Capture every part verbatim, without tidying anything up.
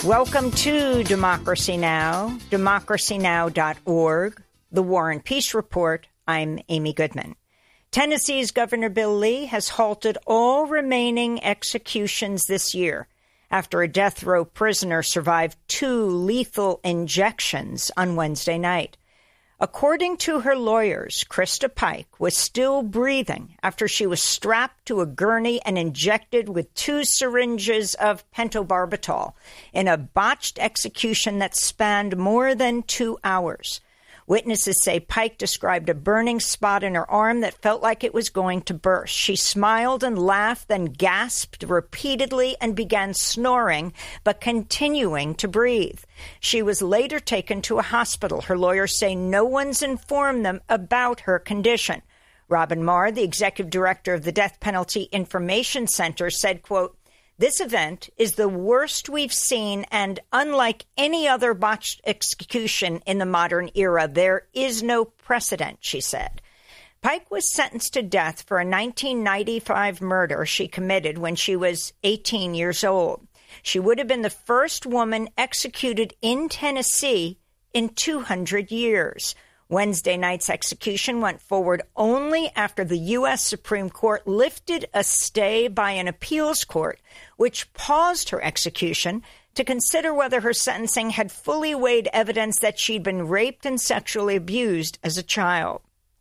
Welcome to Democracy Now!, democracy now dot org, The War and Peace Report. I'm Amy Goodman. Tennessee's Governor Bill Lee has halted all remaining executions this year after a death row prisoner survived two lethal injections on Wednesday night. According to her lawyers, Krista Pike was still breathing after she was strapped to a gurney and injected with two syringes of pentobarbital in a botched execution that spanned more than two hours. Witnesses say Pike described a burning spot in her arm that felt like it was going to burst. She smiled and laughed, then gasped repeatedly and began snoring, but continuing to breathe. She was later taken to a hospital. Her lawyers say no one's informed them about her condition. Robin Marr, the executive director of the Death Penalty Information Center, said, quote, "This event is the worst we've seen, and unlike any other botched execution in the modern era, there is no precedent," she said. Pike was sentenced to death for a nineteen ninety-five murder she committed when she was eighteen years old. She would have been the first woman executed in Tennessee in two hundred years. Wednesday night's execution went forward only after the U S Supreme Court lifted a stay by an appeals court, which paused her execution to consider whether her sentencing had fully weighed evidence that she'd been raped and sexually abused as a child.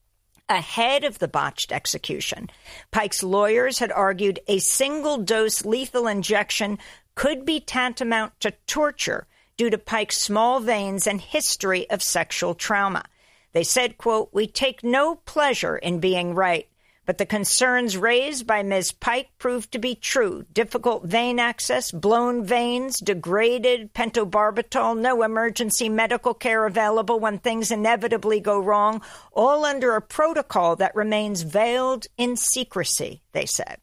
Ahead of the botched execution, Pike's lawyers had argued a single-dose lethal injection could be tantamount to torture due to Pike's small veins and history of sexual trauma. They said, quote, "We take no pleasure in being right, but the concerns raised by Miz Pike proved to be true. Difficult vein access, blown veins, degraded pentobarbital, no emergency medical care available when things inevitably go wrong, all under a protocol that remains veiled in secrecy," they said.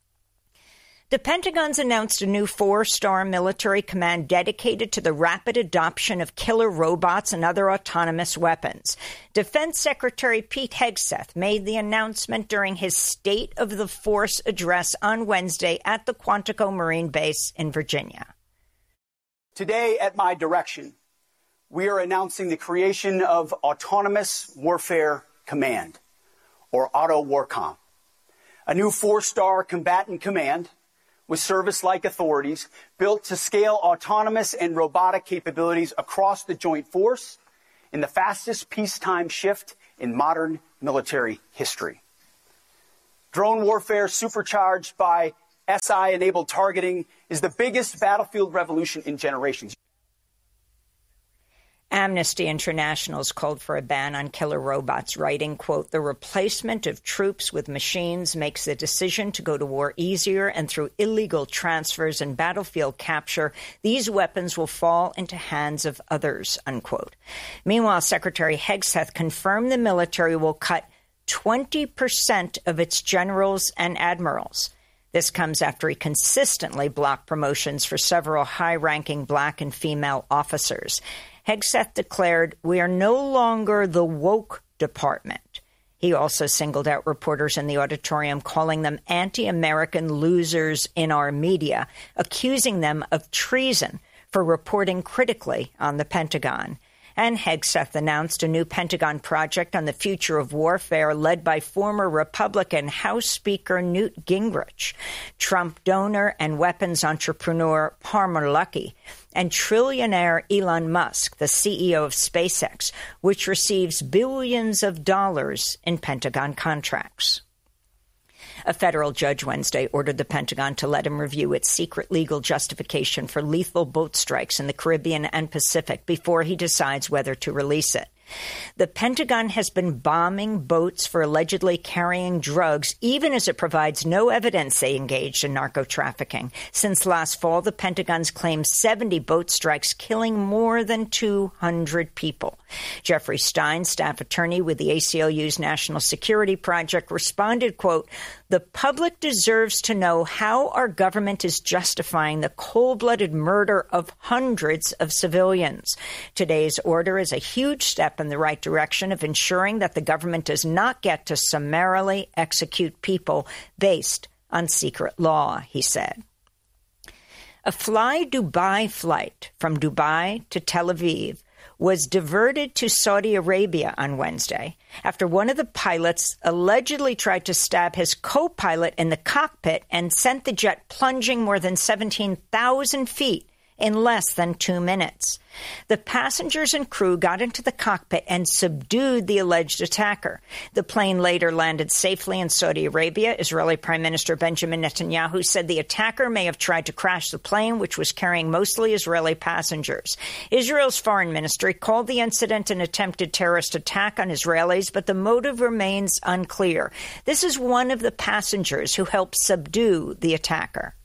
The Pentagon's announced a new four-star military command dedicated to the rapid adoption of killer robots and other autonomous weapons. Defense Secretary Pete Hegseth made the announcement during his State of the Force address on Wednesday at the Quantico Marine Base in Virginia. Today, at my direction, we are announcing the creation of Autonomous Warfare Command, or AUTO-WARCOM, a new four-star combatant command with service-like authorities built to scale autonomous and robotic capabilities across the joint force in the fastest peacetime shift in modern military history. Drone warfare supercharged by S I-enabled targeting is the biggest battlefield revolution in generations. Amnesty International has called for a ban on killer robots, writing, quote, "The replacement of troops with machines makes the decision to go to war easier, and through illegal transfers and battlefield capture, these weapons will fall into hands of others," unquote. Meanwhile, Secretary Hegseth confirmed the military will cut twenty percent of its generals and admirals. This comes after he consistently blocked promotions for several high-ranking black and female officers. Hegseth declared, "We are no longer the woke department." He also singled out reporters in the auditorium, calling them anti-American losers in our media, accusing them of treason for reporting critically on the Pentagon. And Hegseth announced a new Pentagon project on the future of warfare led by former Republican House Speaker Newt Gingrich, Trump donor and weapons entrepreneur Palmer Luckey, and trillionaire Elon Musk, the C E O of SpaceX, which receives billions of dollars in Pentagon contracts. A federal judge Wednesday ordered the Pentagon to let him review its secret legal justification for lethal boat strikes in the Caribbean and Pacific before he decides whether to release it. The Pentagon has been bombing boats for allegedly carrying drugs, even as it provides no evidence they engaged in narco-trafficking. Since last fall, the Pentagon's claimed seventy boat strikes, killing more than two hundred people. Jeffrey Stein, staff attorney with the A C L U's National Security Project, responded, quote, "The public deserves to know how our government is justifying the cold-blooded murder of hundreds of civilians. Today's order is a huge step in the right direction of ensuring that the government does not get to summarily execute people based on secret law," he said. A Fly Dubai flight from Dubai to Tel Aviv was diverted to Saudi Arabia on Wednesday after one of the pilots allegedly tried to stab his co-pilot in the cockpit and sent the jet plunging more than seventeen thousand feet in less than two minutes. The passengers and crew got into the cockpit and subdued the alleged attacker. The plane later landed safely in Saudi Arabia. Israeli Prime Minister Benjamin Netanyahu said the attacker may have tried to crash the plane, which was carrying mostly Israeli passengers. Israel's foreign ministry called the incident an attempted terrorist attack on Israelis, but the motive remains unclear. This is one of the passengers who helped subdue the attacker.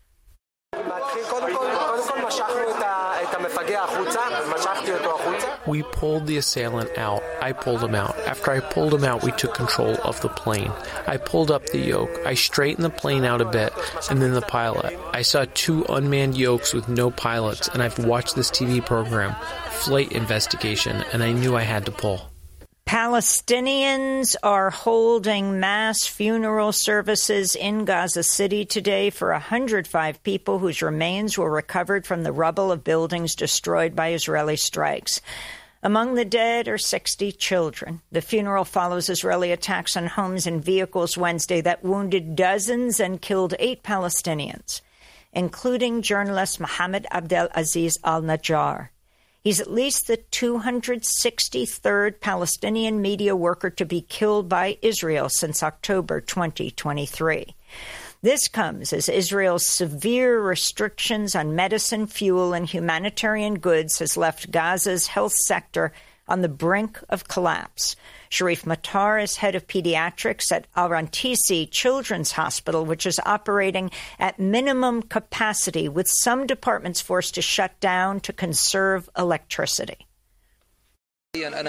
We pulled the assailant out. I pulled him out. After I pulled him out, we took control of the plane. I pulled up the yoke. I straightened the plane out a bit, and then the pilot. I saw two unmanned yokes with no pilots, and I've watched this T V program, Flight Investigation, and I knew I had to pull. Palestinians are holding mass funeral services in Gaza City today for one hundred five people whose remains were recovered from the rubble of buildings destroyed by Israeli strikes. Among the dead are sixty children. The funeral follows Israeli attacks on homes and vehicles Wednesday that wounded dozens and killed eight Palestinians, including journalist Mohammed Abdel Aziz al-Najjar. He's at least the two hundred sixty-third Palestinian media worker to be killed by Israel since October twenty twenty-three. This comes as Israel's severe restrictions on medicine, fuel, and humanitarian goods has left Gaza's health sector on the brink of collapse. Sharif Matar is head of pediatrics at Al-Rantisi Children's Hospital, which is operating at minimum capacity, with some departments forced to shut down to conserve electricity. At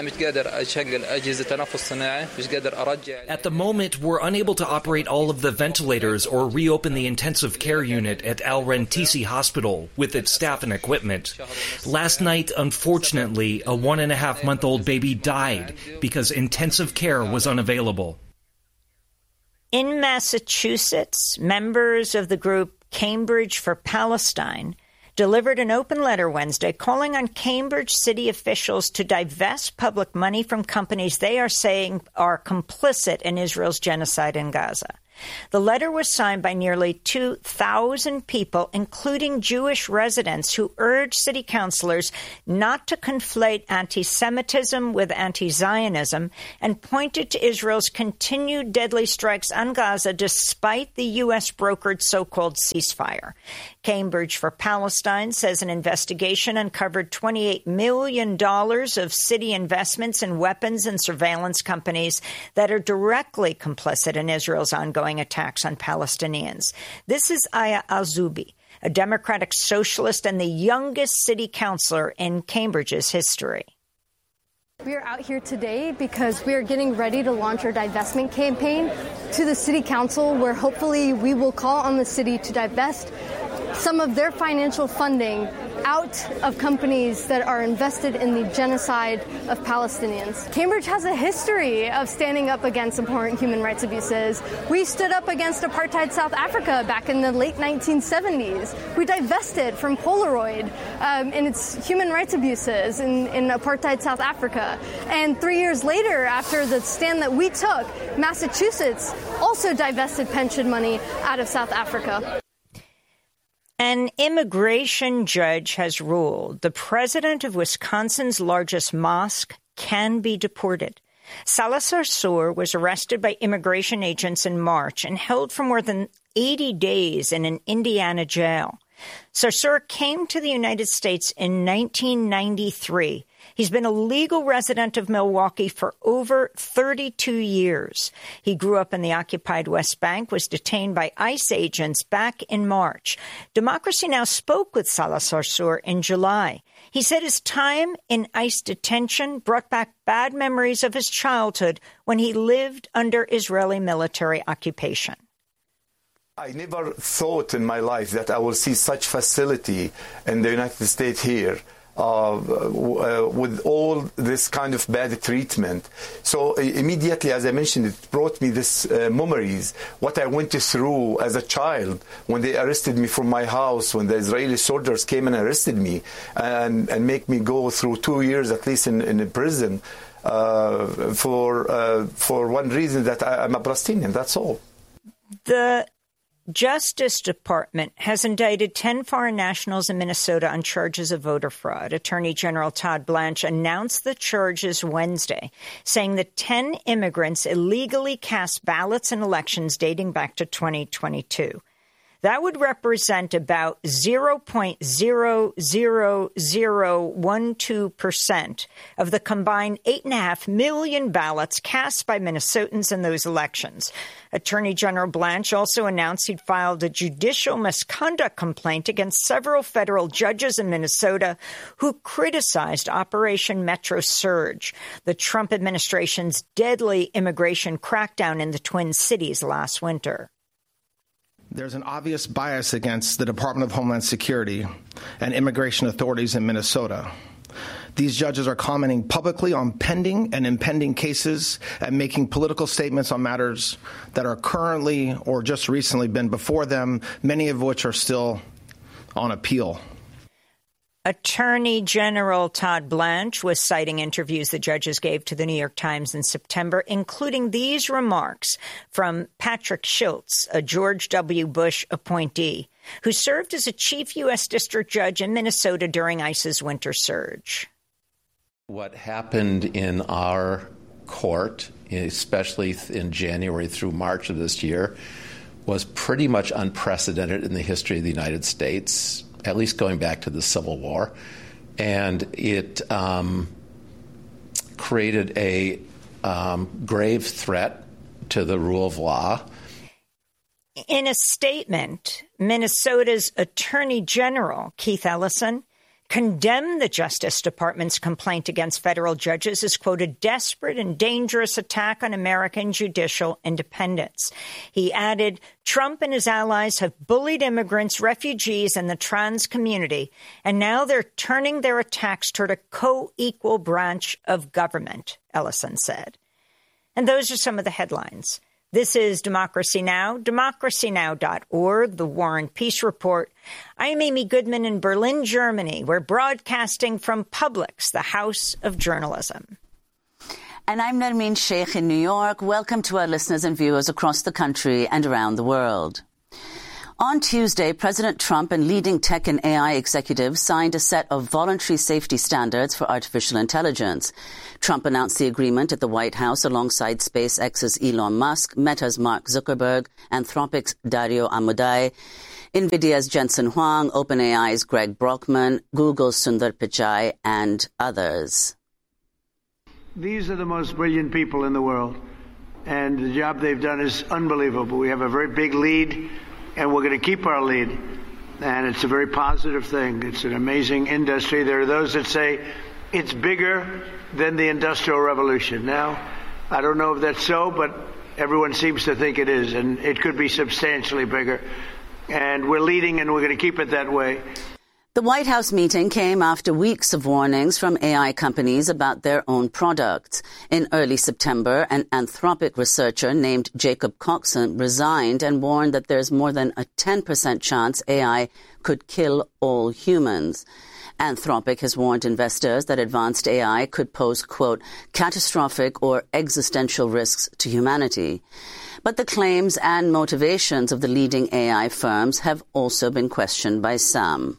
the moment, we're unable to operate all of the ventilators or reopen the intensive care unit at Al-Rantisi Hospital with its staff and equipment. Last night, unfortunately, a one and a half month old baby died because intensive care was unavailable. In Massachusetts, members of the group Cambridge for Palestine delivered an open letter Wednesday calling on Cambridge city officials to divest public money from companies they are saying are complicit in Israel's genocide in Gaza. The letter was signed by nearly two thousand people, including Jewish residents, who urged city councilors not to conflate anti-Semitism with anti-Zionism and pointed to Israel's continued deadly strikes on Gaza despite the U S-brokered so-called ceasefire. Cambridge for Palestine says an investigation uncovered twenty-eight million dollars of city investments in weapons and surveillance companies that are directly complicit in Israel's ongoing attacks on Palestinians. This is Aya Al-Zubi, a Democratic socialist and the youngest city councilor in Cambridge's history. We are out here today because we are getting ready to launch our divestment campaign to the City Council, where hopefully we will call on the city to divest some of their financial funding out of companies that are invested in the genocide of Palestinians. Cambridge has a history of standing up against abhorrent human rights abuses. We stood up against apartheid South Africa back in the late nineteen seventies. We divested from Polaroid um, in its human rights abuses in, in apartheid South Africa. And three years later, after the stand that we took, Massachusetts also divested pension money out of South Africa. An immigration judge has ruled the president of Wisconsin's largest mosque can be deported. Salazar Soor was arrested by immigration agents in March and held for more than eighty days in an Indiana jail. Sarsour came to the United States in nineteen ninety-three. He's been a legal resident of Milwaukee for over thirty-two years. He grew up in the occupied West Bank, was detained by ICE agents back in March. Democracy Now! Spoke with Salazar Soor in July. He said his time in ICE detention brought back bad memories of his childhood when he lived under Israeli military occupation. I never thought in my life that I will see such facility in the United States here. uh, uh, with all this kind of bad treatment. So uh, immediately, as I mentioned, it brought me this uh, memories, what I went through as a child when they arrested me from my house, when the Israeli soldiers came and arrested me and, and make me go through two years at least in, in a prison uh, for, uh, for one reason, that I, I'm a Palestinian, that's all. The Justice Department has indicted ten foreign nationals in Minnesota on charges of voter fraud. Attorney General Todd Blanche announced the charges Wednesday, saying that ten immigrants illegally cast ballots in elections dating back to twenty twenty-two. That would represent about zero point zero zero zero one two percent of the combined eight point five million ballots cast by Minnesotans in those elections. Attorney General Blanche also announced he'd filed a judicial misconduct complaint against several federal judges in Minnesota who criticized Operation Metro Surge, the Trump administration's deadly immigration crackdown in the Twin Cities last winter. There's an obvious bias against the Department of Homeland Security and immigration authorities in Minnesota. These judges are commenting publicly on pending and impending cases and making political statements on matters that are currently or just recently been before them, many of which are still on appeal. Attorney General Todd Blanche was citing interviews the judges gave to the New York Times in September, including these remarks from Patrick Schultz, a George W. Bush appointee, who served as a chief U S district judge in Minnesota during ICE's winter surge. What happened in our court, especially in January through March of this year, was pretty much unprecedented in the history of the United States, at least going back to the Civil War. And it um, created a um, grave threat to the rule of law. In a statement, Minnesota's Attorney General, Keith Ellison, condemned the Justice Department's complaint against federal judges as, quote, a desperate and dangerous attack on American judicial independence. He added, Trump and his allies have bullied immigrants, refugees, and the trans community, and now they're turning their attacks toward a co-equal branch of government, Ellison said. And those are some of the headlines. This is Democracy Now!, democracy now dot org, the War and Peace Report. I'm Amy Goodman in Berlin, Germany. We're broadcasting from Publix, the House of Journalism. And I'm Nermeen Sheikh in New York. Welcome to our listeners and viewers across the country and around the world. On Tuesday, President Trump and leading tech and A I executives signed a set of voluntary safety standards for artificial intelligence. Trump announced the agreement at the White House alongside SpaceX's Elon Musk, Meta's Mark Zuckerberg, Anthropic's Dario Amodei, NVIDIA's Jensen Huang, OpenAI's Greg Brockman, Google's Sundar Pichai, and others. These are the most brilliant people in the world, and the job they've done is unbelievable. We have a very big lead, and we're going to keep our lead, and it's a very positive thing. It's an amazing industry. There are those that say it's bigger than the Industrial Revolution. Now, I don't know if that's so, but everyone seems to think it is, and it could be substantially bigger. And we're leading, and we're going to keep it that way. The White House meeting came after weeks of warnings from A I companies about their own products. In early September, an Anthropic researcher named Jacob Coxon resigned and warned that there's more than a ten percent chance A I could kill all humans. Anthropic has warned investors that advanced A I could pose, quote, catastrophic or existential risks to humanity. But the claims and motivations of the leading A I firms have also been questioned by some.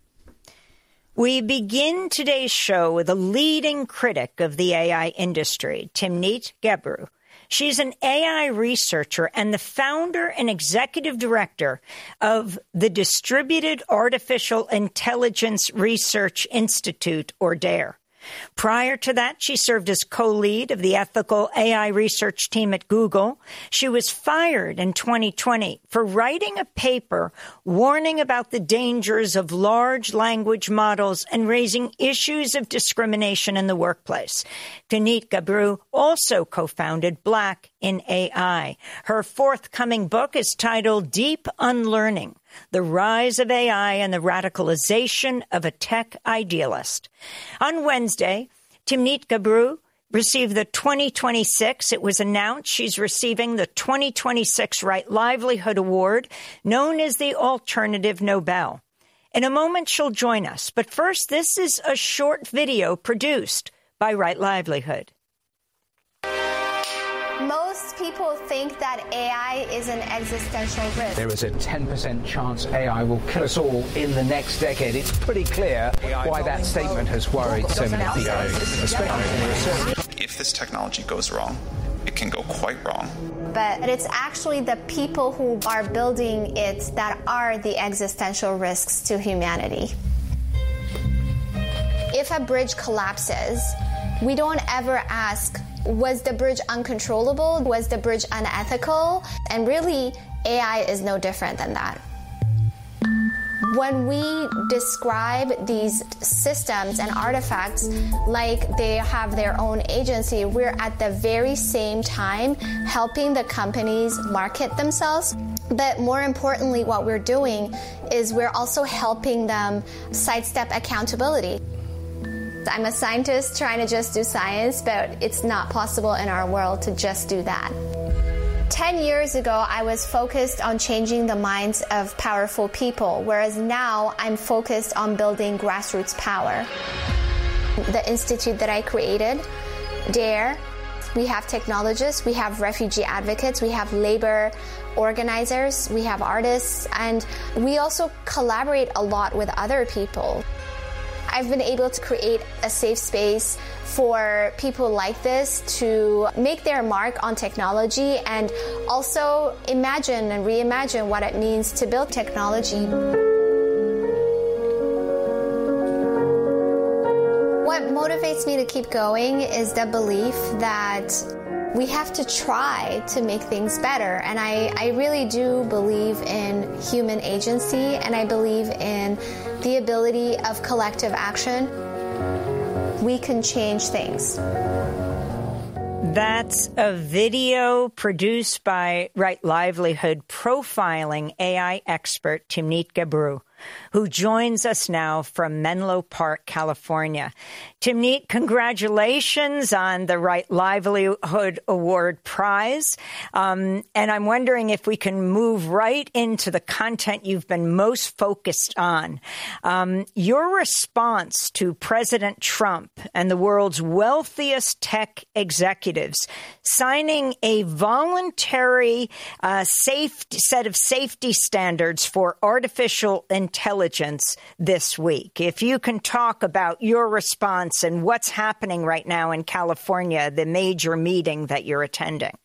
We begin today's show with a leading critic of the A I industry, Timnit Gebru. She's an A I researcher and the founder and executive director of the Distributed Artificial Intelligence Research Institute, or DARE. Prior to that, she served as co-lead of the ethical A I research team at Google. She was fired in twenty twenty for writing a paper warning about the dangers of large language models and raising issues of discrimination in the workplace. Timnit Gebru also co-founded Black in A I. Her forthcoming book is titled Deep Unlearning: The Rise of A I and the Radicalization of a Tech Idealist. On Wednesday, Timnit Gebru received the twenty twenty-six. It was announced she's receiving the twenty twenty-six Right Livelihood Award, known as the Alternative Nobel. In a moment, she'll join us. But first, this is a short video produced by Right Livelihood. Most people think that A I is an existential risk. There is a ten percent chance A I will kill us all in the next decade. It's pretty clear why that statement has worried so many people. If this technology goes wrong, it can go quite wrong. But it's actually the people who are building it that are the existential risks to humanity. If a bridge collapses, we don't ever ask, was the bridge uncontrollable? Was the bridge unethical? And really, A I is no different than that. When we describe these systems and artifacts like they have their own agency, we're at the very same time helping the companies market themselves. But more importantly, what we're doing is we're also helping them sidestep accountability. I'm a scientist trying to just do science, but it's not possible in our world to just do that. Ten years ago, I was focused on changing the minds of powerful people, whereas now I'm focused on building grassroots power. The institute that I created, DARE, we have technologists, we have refugee advocates, we have labor organizers, we have artists, and we also collaborate a lot with other people. I've been able to create a safe space for people like this to make their mark on technology and also imagine and reimagine what it means to build technology. What motivates me to keep going is the belief that we have to try to make things better. And I, I really do believe in human agency, and I believe in the ability of collective action. We can change things. That's a video produced by Right Livelihood profiling A I expert Timnit Gebru, who joins us now from Menlo Park, California. Timnit, congratulations on the Right Livelihood Award prize. Um, and I'm wondering if we can move right into the content you've been most focused on. Um, your response to President Trump and the world's wealthiest tech executives signing a voluntary uh, safe set of safety standards for artificial intelligence this week. If you can talk about your response and what's happening right now in California, the major meeting that you're attending.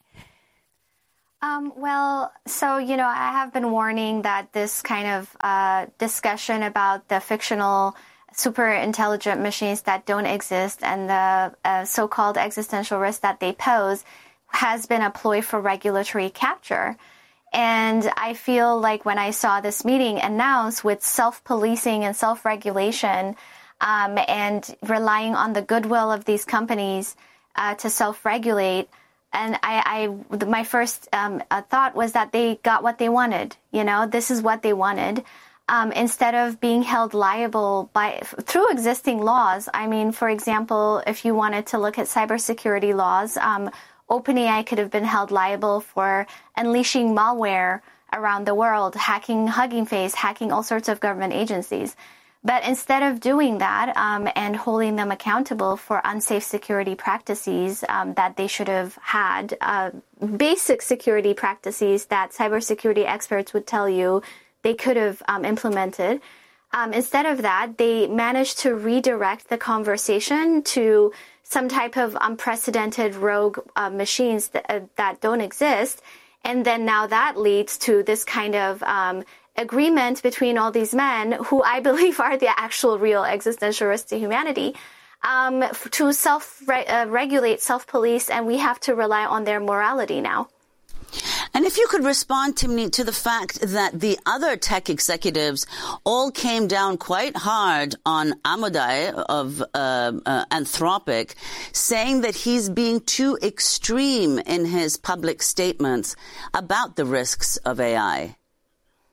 Um, well, so, you know, I have been warning that this kind of uh, discussion about the fictional super intelligent machines that don't exist and the uh, so-called existential risk that they pose has been a ploy for regulatory capture. And I feel like when I saw this meeting announced with self-policing and self-regulation um, and relying on the goodwill of these companies uh, to self-regulate, and I, I my first um, uh, thought was that they got what they wanted. You know, this is what they wanted. Um, instead of being held liable by through existing laws. I mean, for example, if you wanted to look at cybersecurity laws, um, OpenAI could have been held liable for unleashing malware around the world, hacking Hugging Face, hacking all sorts of government agencies. But instead of doing that um, and holding them accountable for unsafe security practices um, that they should have had, uh, basic security practices that cybersecurity experts would tell you they could have um, implemented. Um, instead of that, they managed to redirect the conversation to some type of unprecedented rogue uh, machines that, uh, that don't exist. And then now that leads to this kind of um, agreement between all these men who I believe are the actual real existential risk to humanity um, to self-regulate, uh, self-police, and we have to rely on their morality now. And if you could respond, Timnit, to the fact that the other tech executives all came down quite hard on Amodei of uh, uh, Anthropic, saying that he's being too extreme in his public statements about the risks of A I.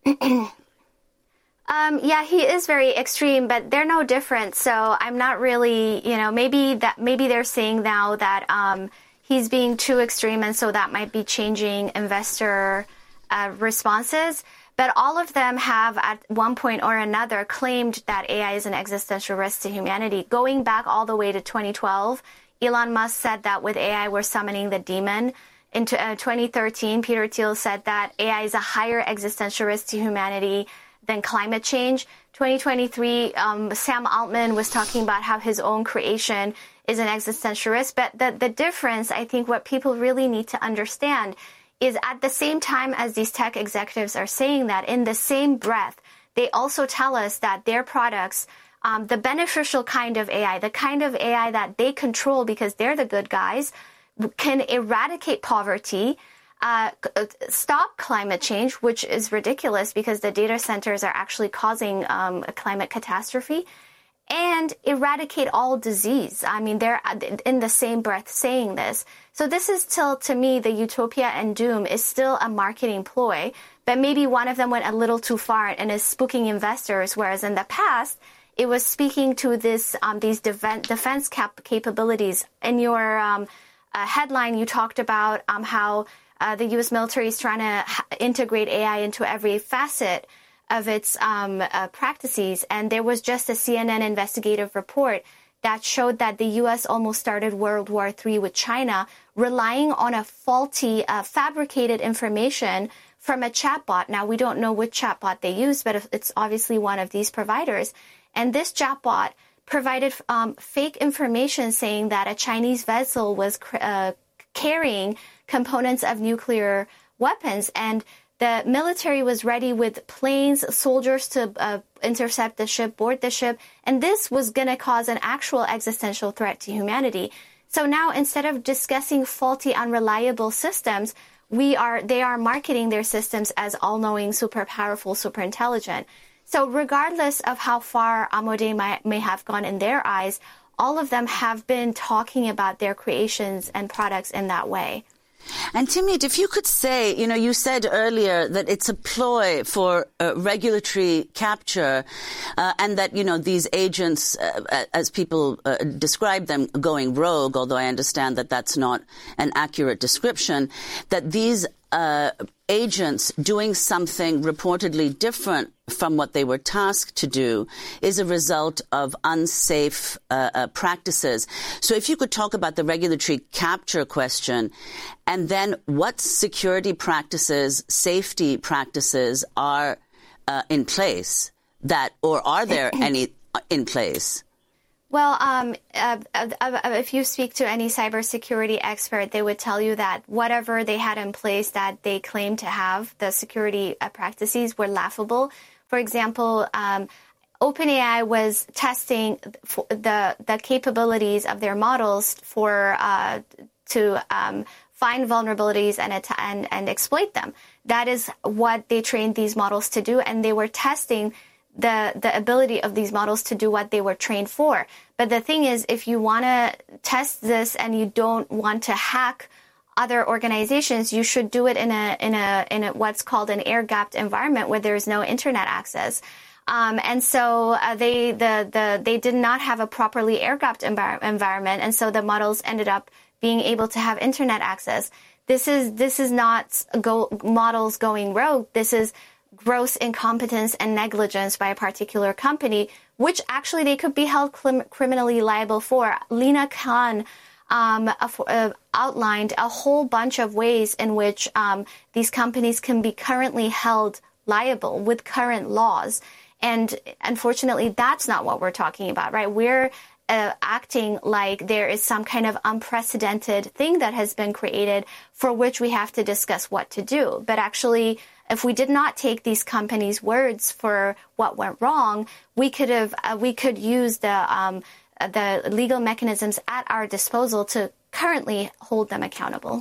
Um, yeah, he is very extreme, but they're no different. So I'm not really, you know, maybe that maybe they're saying now that um, he's being too extreme, and so that might be changing investor uh, responses. But all of them have, at one point or another, claimed that A I is an existential risk to humanity. Going back all the way to twenty twelve, Elon Musk said that with A I we're summoning the demon. In uh, twenty thirteen, Peter Thiel said that A I is a higher existential risk to humanity than climate change. twenty twenty-three, um, Sam Altman was talking about how his own creation is an existential risk. But the, the difference, I think what people really need to understand is at the same time as these tech executives are saying that, in the same breath, they also tell us that their products, um, the beneficial kind of A I, the kind of A I that they control because they're the good guys, can eradicate poverty, Uh, stop climate change, which is ridiculous because the data centers are actually causing um, a climate catastrophe, and eradicate all disease. I mean, they're in the same breath saying this. So this is still, to me, the utopia and doom is still a marketing ploy, but maybe one of them went a little too far and is spooking investors, whereas in the past, it was speaking to this um, these defense, defense cap- capabilities. In your um, uh, headline, you talked about um, how Uh, the U S military is trying to ha- integrate A I into every facet of its um, uh, practices. And there was just a C N N investigative report that showed that the U S almost started World War Three with China, relying on a faulty, uh, fabricated information from a chatbot. Now, we don't know which chatbot they used, but it's obviously one of these providers. And this chatbot provided um, fake information saying that a Chinese vessel was uh, carrying components of nuclear weapons, and the military was ready with planes, soldiers to uh, intercept the ship, board the ship, and this was going to cause an actual existential threat to humanity. So now, instead of discussing faulty, unreliable systems, we are they are marketing their systems as all-knowing, super powerful, super intelligent. So regardless of how far Amodei may, may have gone in their eyes, all of them have been talking about their creations and products in that way. And Timnit, if you could say, you know, you said earlier that it's a ploy for uh, regulatory capture, uh, and that, you know, these agents, uh, as people uh, describe them, going rogue, although I understand that that's not an accurate description, that these uh, agents doing something reportedly different from what they were tasked to do is a result of unsafe uh, uh, practices. So if you could talk about the regulatory capture question, and then what security practices, safety practices are uh, in place that, or are there any in place? Well, um, uh, uh, if you speak to any cybersecurity expert, they would tell you that whatever they had in place that they claimed to have, the security uh, practices were laughable. For example, um, OpenAI was testing the the capabilities of their models for uh, to um, find vulnerabilities and, and and exploit them. That is what they trained these models to do, and they were testing the the ability of these models to do what they were trained for. But the thing is, if you want to test this and you don't want to hack other organizations, you should do it in a in a in a what's called an air-gapped environment where there is no internet access. Um, and so uh, they the the they did not have a properly air-gapped envir- environment, and so the models ended up being able to have internet access. This is this is not go, models going rogue. This is gross incompetence and negligence by a particular company, which actually they could be held clim- criminally liable for. Lina Khan um, uh, outlined a whole bunch of ways in which um, these companies can be currently held liable with current laws. And unfortunately, that's not what we're talking about, right? We're uh, acting like there is some kind of unprecedented thing that has been created for which we have to discuss what to do. But actually, if we did not take these companies' words for what went wrong, we could have uh, we could use the um, the legal mechanisms at our disposal to currently hold them accountable.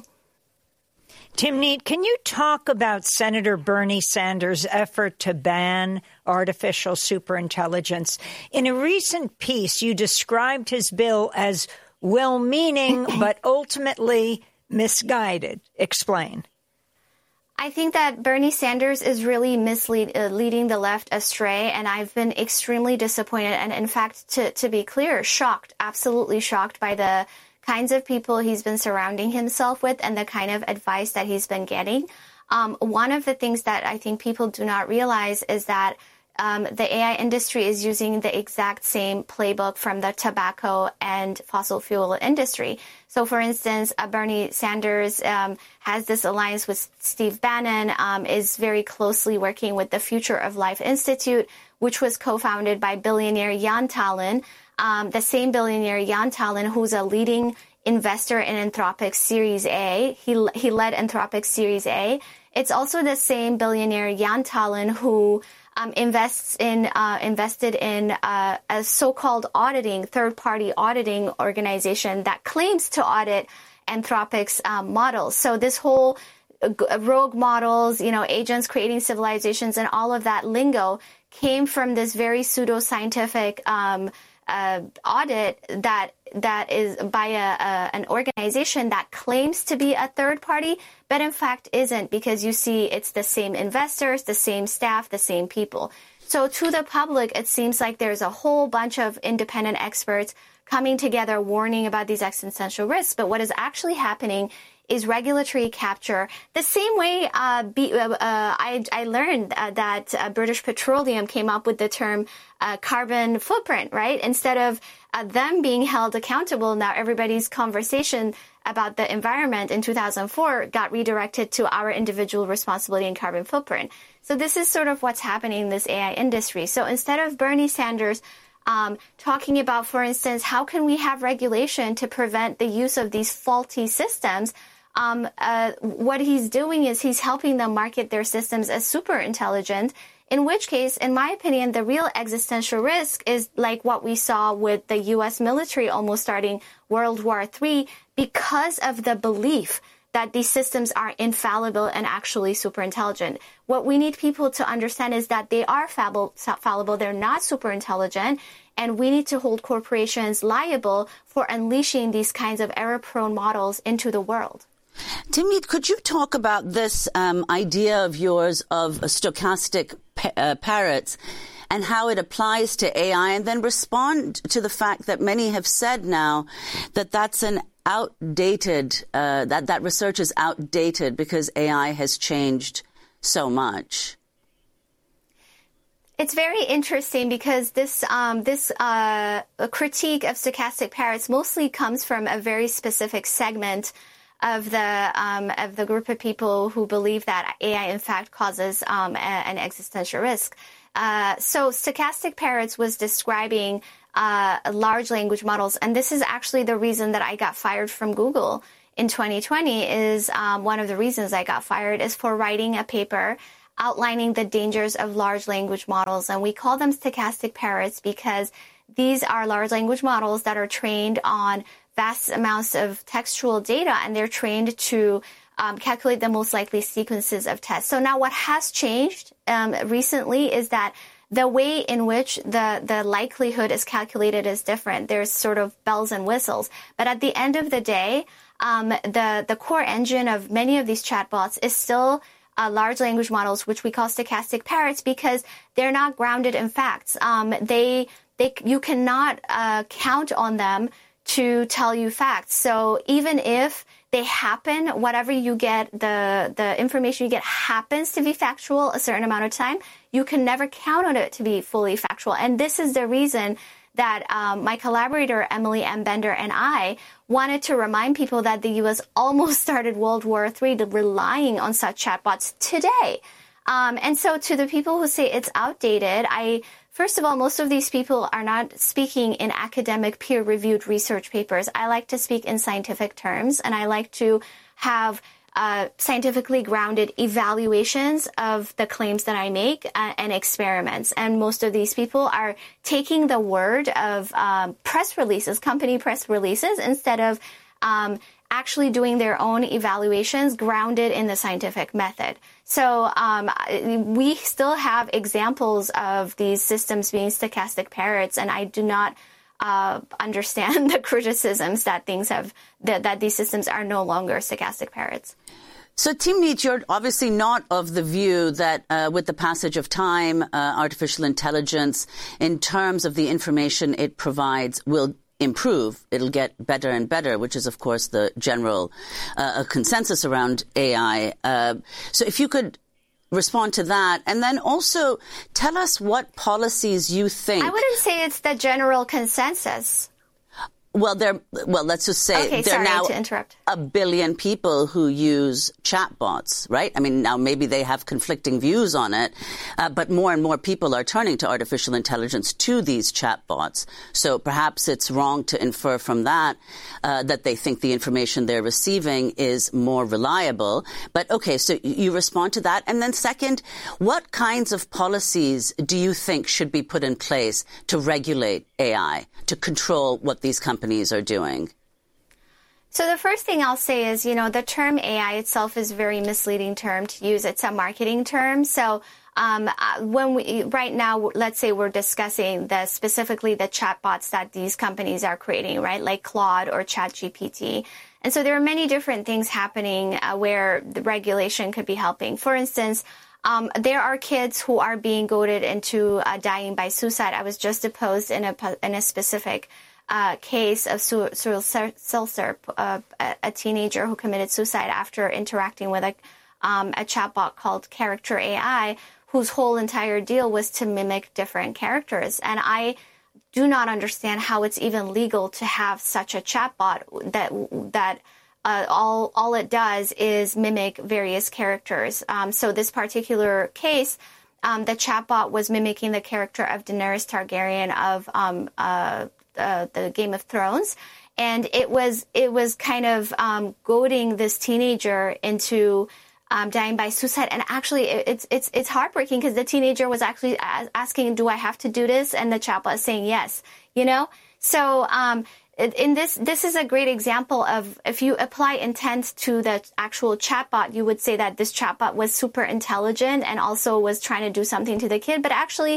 Timnit, can you talk about Senator Bernie Sanders' effort to ban artificial superintelligence? In a recent piece, you described his bill as well-meaning but ultimately misguided. Explain. I think that Bernie Sanders is really misleading uh, leading the left astray, and I've been extremely disappointed and, in fact, to, to be clear, shocked, absolutely shocked by the kinds of people he's been surrounding himself with and the kind of advice that he's been getting. Um, one of the things that I think people do not realize is that Um, the A I industry is using the exact same playbook from the tobacco and fossil fuel industry. So, for instance, uh, Bernie Sanders um, has this alliance with Steve Bannon, um, is very closely working with the Future of Life Institute, which was co-founded by billionaire Jan Tallinn, um, the same billionaire Jan Tallinn, who's a leading investor in Anthropic Series A. He, he led Anthropic Series A. It's also the same billionaire Jan Tallinn who Um, invests in uh, invested in uh, a so-called auditing, third-party auditing organization that claims to audit Anthropic's um, models. So this whole uh, rogue models, you know, agents creating civilizations, and all of that lingo came from this very pseudo-scientific um, uh, audit that that is by a, a an organization that claims to be a third party, but in fact isn't, because you see it's the same investors, the same staff, the same people. So to the public, it seems like there's a whole bunch of independent experts coming together warning about these existential risks. But what is actually happening is regulatory capture. The same way uh, be, uh, uh, I, I learned uh, that uh, British Petroleum came up with the term uh, carbon footprint, right? Instead of uh, them being held accountable, now everybody's conversation about the environment in two thousand four got redirected to our individual responsibility and carbon footprint. So this is sort of what's happening in this A I industry. So instead of Bernie Sanders um, talking about, for instance, how can we have regulation to prevent the use of these faulty systems, Um, uh, what he's doing is he's helping them market their systems as super intelligent, in which case, in my opinion, the real existential risk is like what we saw with the U S military almost starting World War Three, because of the belief that these systems are infallible and actually super intelligent. What we need people to understand is that they are fallible, they're not super intelligent, and we need to hold corporations liable for unleashing these kinds of error-prone models into the world. Timnit, could you talk about this um, idea of yours of stochastic pa- uh, parrots and how it applies to A I, and then respond to the fact that many have said now that that's an outdated, uh, that that research is outdated because A I has changed so much? It's very interesting because this um, this uh, critique of stochastic parrots mostly comes from a very specific segment of the um, of the group of people who believe that A I in fact causes um, a, an existential risk. Uh, so stochastic parrots was describing uh, large language models, and this is actually the reason that I got fired from Google in twenty twenty. Is um, one of the reasons I got fired is for writing a paper outlining the dangers of large language models, and we call them stochastic parrots because these are large language models that are trained on vast amounts of textual data, and they're trained to um, calculate the most likely sequences of tests. So now what has changed um, recently is that the way in which the, the likelihood is calculated is different. There's sort of bells and whistles. But at the end of the day, um, the, the core engine of many of these chatbots is still uh, large language models, which we call stochastic parrots, because they're not grounded in facts. Um, they, they, you cannot uh, count on them to tell you facts. So even if they happen, whatever you get, the, the information you get happens to be factual a certain amount of time, you can never count on it to be fully factual. And this is the reason that um, my collaborator, Emily M. Bender, and I wanted to remind people that the U S almost started World War Three relying on such chatbots today. Um, and so to the people who say it's outdated, I First of all, most of these people are not speaking in academic peer-reviewed research papers. I like to speak in scientific terms, and I like to have uh, scientifically grounded evaluations of the claims that I make uh, and experiments. And most of these people are taking the word of um, press releases, company press releases, instead of um, actually doing their own evaluations grounded in the scientific method. So um, we still have examples of these systems being stochastic parrots, and I do not uh, understand the criticisms that things have that, that these systems are no longer stochastic parrots. So, Timnit, you're obviously not of the view that uh, with the passage of time, uh, artificial intelligence, in terms of the information it provides, will improve. It'll get better and better, which is, of course, the general uh, consensus around A I. Uh, so if you could respond to that, and then also tell us what policies you think. I wouldn't say it's the general consensus. Well, there. Well, let's just say okay, there are sorry now to interrupt. a billion people who use chatbots, right? I mean, now maybe they have conflicting views on it, uh, but more and more people are turning to artificial intelligence to these chatbots. So perhaps it's wrong to infer from that uh, that they think the information they're receiving is more reliable. But okay, so you respond to that. And then second, what kinds of policies do you think should be put in place to regulate A I, to control what these companies are doing? So the first thing I'll say is, you know, the term A I itself is a very misleading term to use. It's a marketing term. So um, when we right now, let's say we're discussing the specifically the chatbots that these companies are creating, right, like Claude or ChatGPT. And so there are many different things happening uh, where the regulation could be helping. For instance, Um, there are kids who are being goaded into uh, dying by suicide. I was just deposed in a in a specific uh, case of Cyril Seltzer, uh, a teenager who committed suicide after interacting with a um, a chatbot called Character A I, whose whole entire deal was to mimic different characters. And I do not understand how it's even legal to have such a chatbot that that. Uh, all all it does is mimic various characters. Um, so this particular case, um, the chatbot was mimicking the character of Daenerys Targaryen of um, uh, uh, the Game of Thrones, and it was it was kind of um, goading this teenager into um, dying by suicide. And actually, it, it's it's it's heartbreaking because the teenager was actually asking, "Do I have to do this?" And the chatbot is saying yes. You know, so. Um, In this, this is a great example of if you apply intent to the actual chatbot, you would say that this chatbot was super intelligent and also was trying to do something to the kid. But actually,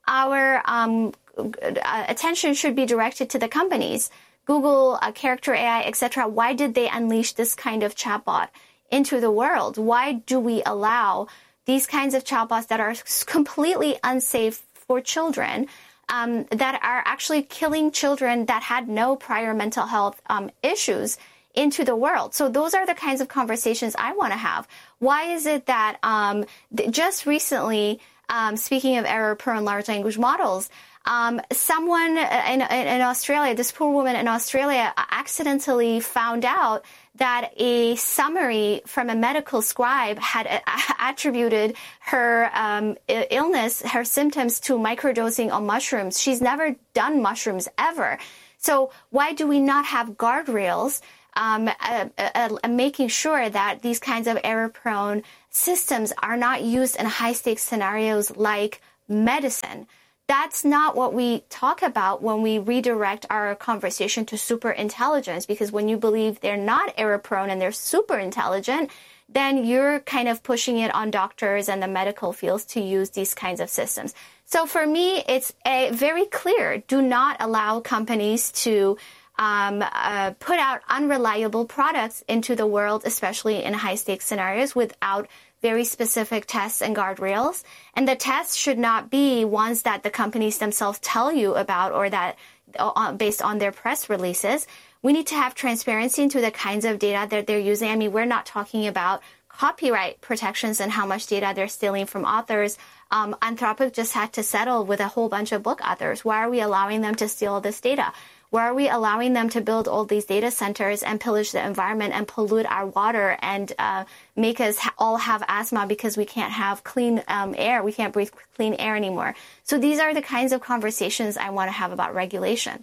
our um, attention should be directed to the companies, Google, uh, Character A I, et cetera. Why did they unleash this kind of chatbot into the world? Why do we allow these kinds of chatbots that are completely unsafe for children? Um, that are actually killing children that had no prior mental health um, issues into the world. So those are the kinds of conversations I want to have. Why is it that um, th- just recently, um, speaking of error-prone large language models, um, someone in, in Australia, this poor woman in Australia, accidentally found out that a summary from a medical scribe had a- attributed her um, illness, her symptoms to microdosing on mushrooms. She's never done mushrooms ever. So why do we not have guardrails um, uh, uh, uh, making sure that these kinds of error-prone systems are not used in high-stakes scenarios like medicine? That's not what we talk about when we redirect our conversation to super intelligence, because when you believe they're not error prone and they're super intelligent, then you're kind of pushing it on doctors and the medical fields to use these kinds of systems. So for me, it's a very clear, do not allow companies to um, uh, put out unreliable products into the world, especially in high stakes scenarios, without very specific tests and guardrails. And the tests should not be ones that the companies themselves tell you about or that uh, based on their press releases. We need to have transparency into the kinds of data that they're using. I mean, we're not talking about copyright protections and how much data they're stealing from authors. Um, Anthropic just had to settle with a whole bunch of book authors. Why are we allowing them to steal all this data? Why are we allowing them to build all these data centers and pillage the environment and pollute our water and uh, make us ha- all have asthma because we can't have clean um, air? We can't breathe clean air anymore. So these are the kinds of conversations I want to have about regulation.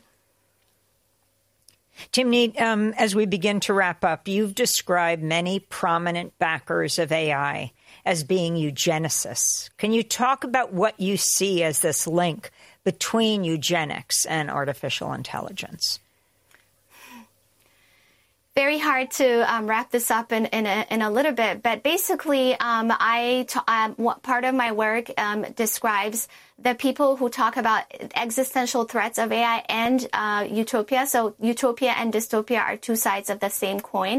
Timnit, um, as we begin to wrap up, you've described many prominent backers of A I as being eugenicists. Can you talk about what you see as this link between eugenics and artificial intelligence? Very hard to um, wrap this up in, in, a, in a little bit, but basically, um, I t- um, what part of my work um, describes the people who talk about existential threats of A I and uh, utopia. So utopia and dystopia are two sides of the same coin.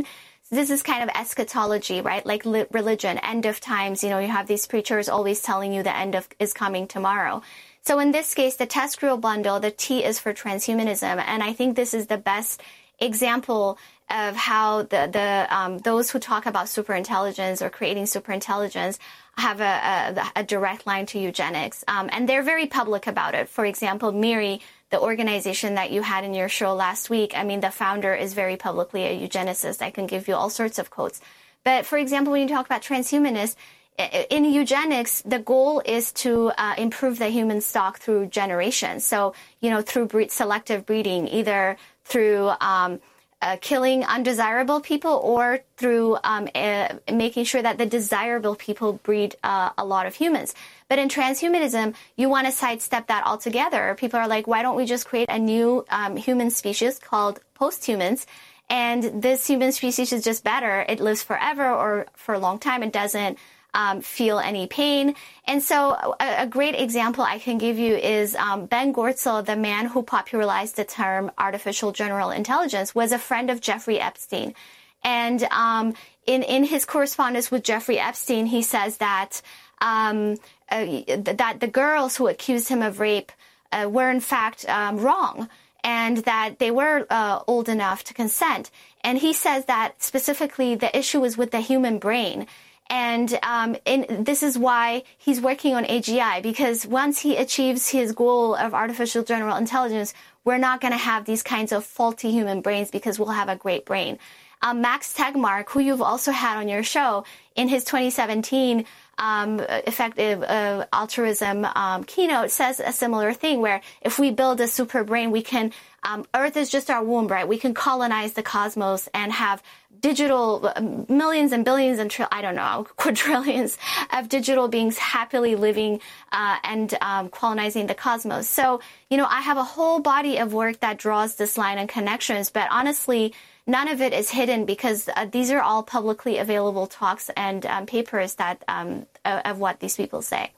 This is kind of eschatology, right? Like li- religion, end of times. You know, you have these preachers always telling you the end of is coming tomorrow. So in this case, the TESCREAL bundle, the T is for transhumanism. And I think this is the best example of how the, the um, those who talk about superintelligence or creating superintelligence have a, a, a direct line to eugenics. Um, and they're very public about it. For example, MIRI, the organization that you had in your show last week, I mean, the founder is very publicly a eugenicist. I can give you all sorts of quotes. But for example, when you talk about transhumanists, in eugenics, the goal is to uh, improve the human stock through generations. So, you know, through breed, selective breeding, either through um, uh, killing undesirable people or through um, uh, making sure that the desirable people breed uh, a lot of humans. But in transhumanism, you want to sidestep that altogether. People are like, why don't we just create a new um, human species called posthumans? And this human species is just better. It lives forever or for a long time. It doesn't Um, feel any pain. And so a, a great example I can give you is um, Ben Goertzel, the man who popularized the term artificial general intelligence, was a friend of Jeffrey Epstein. And um, in, in his correspondence with Jeffrey Epstein, he says that um, uh, that the girls who accused him of rape uh, were in fact um, wrong, and that they were uh, old enough to consent. And he says that specifically the issue is with the human brain. And um, in, this is why he's working on A G I, because once he achieves his goal of artificial general intelligence, we're not going to have these kinds of faulty human brains because we'll have a great brain. Um, Max Tegmark, who you've also had on your show, in his twenty seventeen um, effective uh, altruism um, keynote, says a similar thing, where if we build a super brain, we can, um, Earth is just our womb, right? We can colonize the cosmos and have digital millions and billions and tri- I don't know, quadrillions of digital beings happily living uh, and um, colonizing the cosmos. So, you know, I have a whole body of work that draws this line and connections, but honestly, none of it is hidden because uh, these are all publicly available talks and um, papers that um, of what these people say.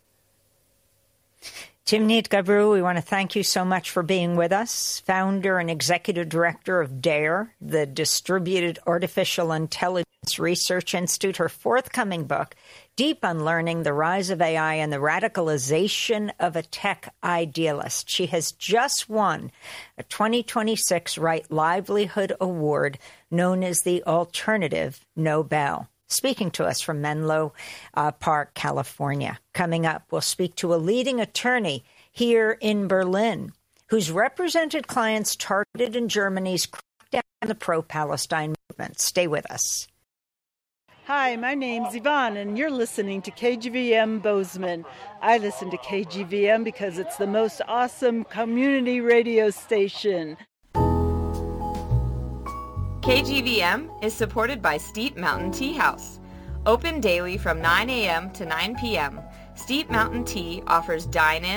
Timnit Gebru, we want to thank you so much for being with us, founder and executive director of DARE, the Distributed Artificial Intelligence Research Institute. Her forthcoming book, Deep Unlearning, The Rise of A I and the Radicalization of a Tech Idealist. She has just won a twenty twenty-six Right Livelihood Award known as the Alternative Nobel. Speaking to us from Menlo uh, Park, California. Coming up, we'll speak to a leading attorney here in Berlin who's represented clients targeted in Germany's crackdown on the pro-Palestine movement. Stay with us. Hi, my name's Yvonne, and you're listening to K G V M Bozeman. I listen to K G V M because it's the most awesome community radio station. K G V M is supported by Steep Mountain Tea House. Open daily from nine a.m. to nine p.m., Steep Mountain Tea offers dine-in